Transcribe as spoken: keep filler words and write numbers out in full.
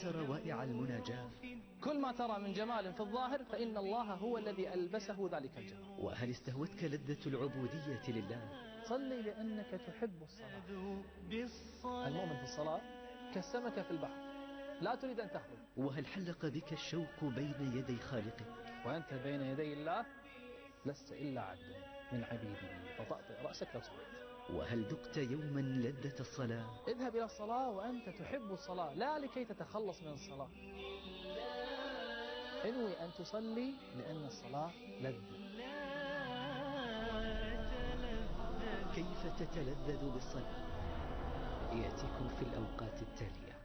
روائع المناجاة؟ كل ما ترى من جمال في الظاهر فإن الله هو الذي ألبسه ذلك الجمال. وهل استهوتك لذة العبودية لله؟ صلي لأنك تحب الصلاة. المؤمن في الصلاة كالسمكة في البحر لا تريد أن تخرج. وهل حلق بك الشوق بين يدي خالقك؟ وأنت بين يدي الله لست إلا عبد من عبيده فطأطئ رأسك لو سمحت. وهل ذقت يوما لذة الصلاة؟ اذهب إلى الصلاة وأنت تحب الصلاة لا لكي تتخلص من الصلاة. انوي أن تصلي لأن الصلاة لذة. كيف تتلذذ بالصلاة؟ يأتيكم في الأوقات التالية.